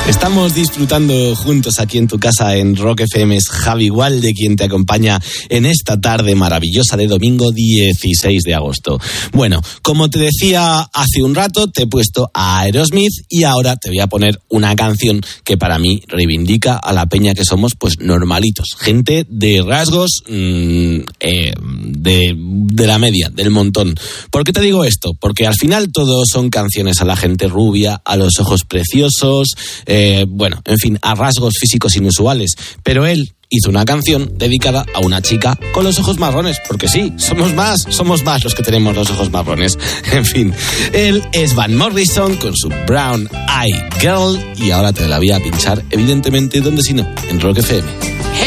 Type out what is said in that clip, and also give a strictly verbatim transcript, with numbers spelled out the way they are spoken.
Estamos disfrutando juntos aquí en tu casa en Rock F M. Es Javi Walde quien te acompaña en esta tarde maravillosa de domingo dieciséis de agosto. Bueno, como te decía hace un rato, te he puesto a Aerosmith y ahora te voy a poner una canción que para mí reivindica a la peña que somos, pues normalitos, gente de rasgos mmm, eh, de, de la media, del montón. ¿Por qué te digo esto? Porque al final todo son canciones a la gente rubia, a los ojos preciosos, eh, bueno, en fin, a rasgos físicos inusuales. Pero él hizo una canción dedicada a una chica con los ojos marrones, porque sí, somos más, somos más los que tenemos los ojos marrones. En fin, él es Van Morrison con su Brown Eyed Girl y ahora te la voy a pinchar, evidentemente, ¿dónde si no? En Rock F M.